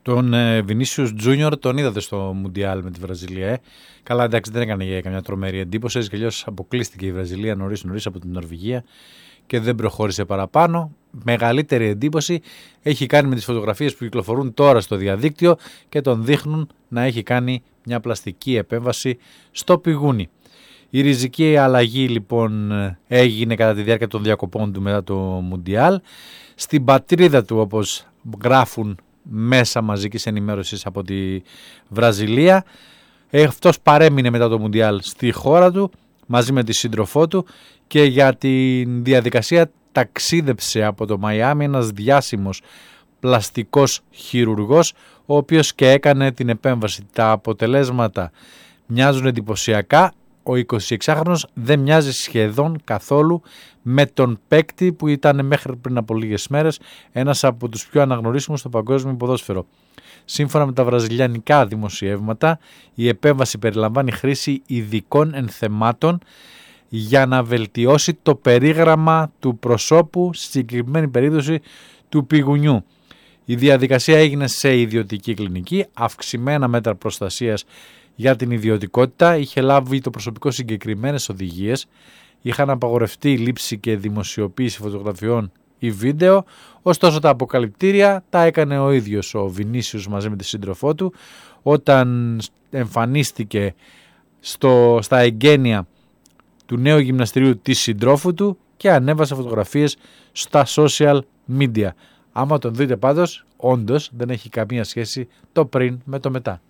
Τον Βινίσιους Τζούνιορ τον είδατε στο Μουντιάλ με τη Βραζιλία. Καλά, εντάξει, δεν έκανε καμιά τρομερή εντύπωση. Έτσι κι αλλιώς αποκλείστηκε η Βραζιλία νωρίς από την Νορβηγία και δεν προχώρησε παραπάνω. Μεγαλύτερη εντύπωση έχει κάνει με τις φωτογραφίες που κυκλοφορούν τώρα στο διαδίκτυο και τον δείχνουν να έχει κάνει μια πλαστική επέμβαση στο πηγούνι. Η ριζική αλλαγή λοιπόν έγινε κατά τη διάρκεια των διακοπών του μετά το Μουντιάλ. Στην πατρίδα του, όπως γράφουν μέσα μαζικής ενημέρωσης από τη Βραζιλία, αυτός παρέμεινε μετά το Μουντιάλ στη χώρα του μαζί με τη σύντροφό του και για τη διαδικασία ταξίδεψε από το Μαϊάμι ένας διάσημος πλαστικός χειρουργός, ο οποίος και έκανε την επέμβαση. Τα αποτελέσματα μοιάζουν εντυπωσιακά. Ο 26χρονος δεν μοιάζει σχεδόν καθόλου με τον παίκτη που ήταν μέχρι πριν από λίγες μέρες ένας από τους πιο αναγνωρίσιμους στο παγκόσμιο ποδόσφαιρο. Σύμφωνα με τα βραζιλιανικά δημοσιεύματα, η επέμβαση περιλαμβάνει χρήση ειδικών ενθεμάτων για να βελτιώσει το περίγραμμα του προσώπου, στη συγκεκριμένη περίπτωση του πηγουνιού. Η διαδικασία έγινε σε ιδιωτική κλινική, αυξημένα μέτρα προστασίας για την ιδιωτικότητα, είχε λάβει το προσωπικό συγκεκριμένες οδηγίες, είχαν απαγορευτεί λήψη και δημοσιοποίηση φωτογραφιών ή βίντεο, ωστόσο τα αποκαλυπτήρια τα έκανε ο ίδιος ο Βινίσιους μαζί με τη σύντροφό του όταν εμφανίστηκε στα εγγένεια του νέου γυμναστηρίου της συντρόφου του και ανέβασε φωτογραφίες στα social media. Άμα τον δείτε πάντως, όντως δεν έχει καμία σχέση το πριν με το μετά.